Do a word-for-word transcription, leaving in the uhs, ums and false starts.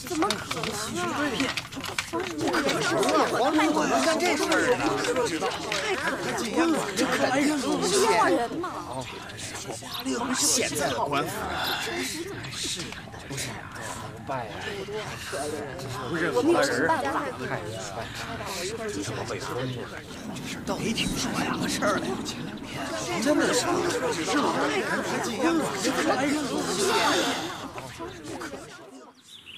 怎么可能啊？ 不可能啊！皇上怎么能干这事儿呢？ 太可能了！ 进烟馆，这肯定是妖怪人嘛？ 现在的官府是不是不拜呀？ 不认我们有什么人， 办法？ 太人拜。 怎么回事？这事到没听说呀？个事儿来，前两天真的是是吗？还进烟馆，这来人不可能。